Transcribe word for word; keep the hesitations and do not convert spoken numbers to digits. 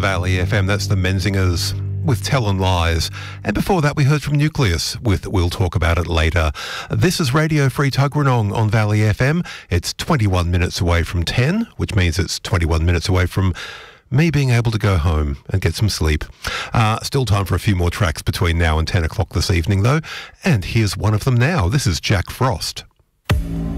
Valley F M. That's the Menzingers with Tellin' Lies. And before that, we heard from Nucleus with We'll Talk About It Later. This is Radio Free Tuggeranong on Valley F M. It's twenty-one minutes away from ten, which means it's twenty-one minutes away from me being able to go home and get some sleep. Uh, still time for a few more tracks between now and ten o'clock this evening, though. And here's one of them now. This is Jack Frost.